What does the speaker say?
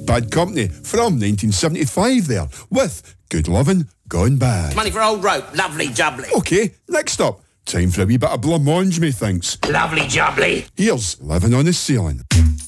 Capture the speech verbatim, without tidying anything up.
Bad Company from nineteen seventy-five there, with Good Lovin' Gone Bad. Money for old rope, lovely jubbly. OK, next up, time for a wee bit of blancmange, methinks. Lovely jubbly. Here's Living on the Ceiling.